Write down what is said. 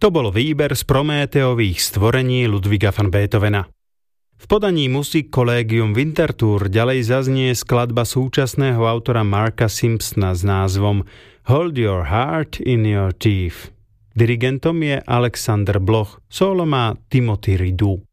To bol výber z Prométeových stvorení Ludwiga van Beethovena. V podaní Musik Collegium Winterthur ďalej zaznie skladba súčasného autora Marka Simpsona s názvom Hold Your Heart in Your Teeth. Dirigentom je Alexander Bloch, solo má Timothy Ridu.